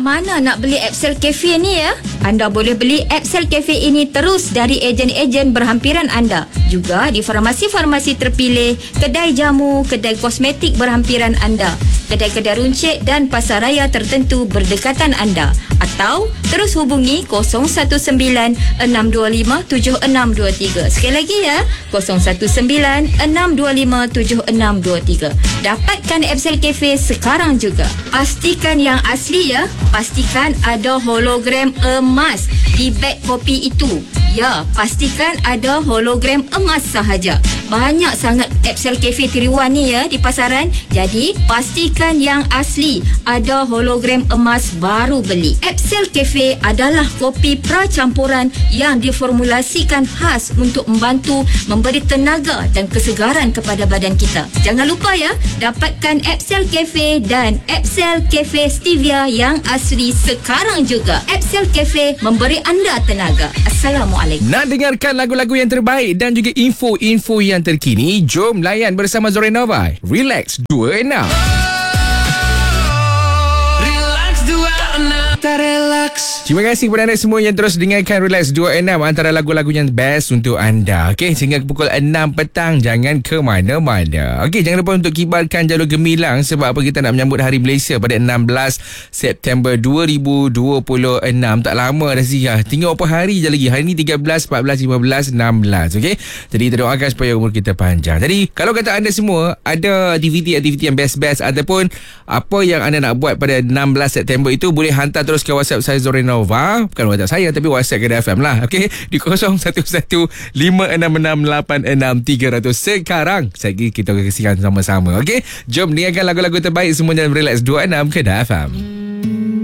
mana nak beli Epsel Cafe ni ya? Anda boleh beli Epsel Cafe ini terus dari ejen-ejen berhampiran anda. Juga di farmasi-farmasi terpilih, kedai jamu, kedai kosmetik berhampiran anda, kedai-kedai runcit dan pasaraya tertentu berdekatan anda. Atau terus hubungi 019-625-7623. Sekali lagi ya, 019-625-7623. Dapatkan Epsel Cafe sekarang juga. Pastikan yang asli ya. Pastikan ada hologram emas di beg kopi itu. Ya, pastikan ada hologram emas sahaja. Banyak sangat Epsel Cafe tiruan ni ya di pasaran. Jadi, pastikan yang asli. Ada hologram emas baru beli. Epsel Cafe adalah kopi pracampuran yang diformulasikan khas untuk membantu memberi tenaga dan kesegaran kepada badan kita. Jangan lupa ya, dapatkan Epsel Cafe dan Epsel Cafe Stevia yang asli sekarang juga. Epsel Cafe memberi anda tenaga. Assalamualaikum. Nak dengarkan lagu-lagu yang terbaik dan juga info-info yang terkini? Jom layan bersama Zorenova. Relax 26. Terima kasih kepada anda semua yang terus dengarkan Relax 26, antara lagu-lagu yang best untuk anda. Okey, sehingga pukul 6 petang jangan ke mana-mana. Okey, jangan lupa untuk kibarkan jalur gemilang sebab apa, kita nak menyambut Hari Malaysia pada 16 September 2026. Tak lama dah sih. Tinggal berapa hari je lagi. Hari ni 13, 14, 15, 16. Okey. Jadi kita doakan supaya umur kita panjang. Jadi kalau kata anda semua ada aktiviti-aktiviti yang best-best ataupun apa yang anda nak buat pada 16 September itu, boleh hantar terus ke WhatsApp saya Zorenova. Bukan WhatsApp saya, tapi WhatsApp Kedah FM lah. Okey, di 01156686300. Sekarang kita akan kesikan sama-sama. Okey, jom dengarkan lagu-lagu terbaik semua dalam Relax 26 Kedah FM.